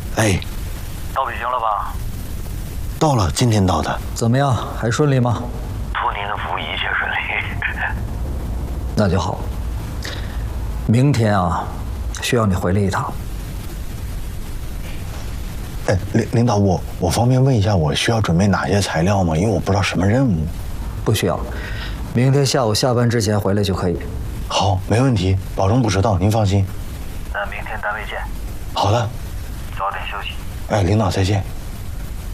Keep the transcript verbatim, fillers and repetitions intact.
哎， 到北京了吧？ 到了，今天到的。 怎么样，还顺利吗？ 托您的福，一切顺利。 那就好。明天啊，需要你回来一趟。 哎，领领导，我我方便问一下，我需要准备哪些材料吗？因为我不知道什么任务。 不需要，明天下午下班之前回来就可以。 好，没问题，保证不迟到，您放心。 那明天单位见。 好的。 早点休息。 哎，领导再见。